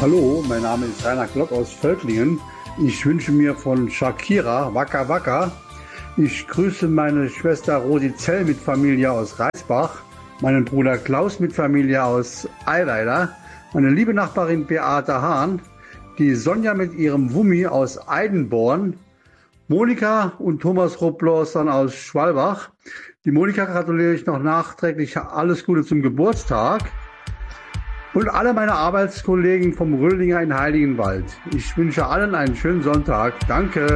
Hallo, mein Name ist Rainer Glock aus Völklingen. Ich wünsche mir von Shakira Waka Waka. Ich grüße meine Schwester Rosi Zell mit Familie aus Reisbach, meinen Bruder Klaus mit Familie aus Eileider, meine liebe Nachbarin Beate Hahn, die Sonja mit ihrem Wummi aus Eidenborn, Monika und Thomas Roblosan aus Schwalbach. Die Monika gratuliere ich noch nachträglich alles Gute zum Geburtstag. Und alle meine Arbeitskollegen vom Röhlinger in Heiligenwald. Ich wünsche allen einen schönen Sonntag. Danke.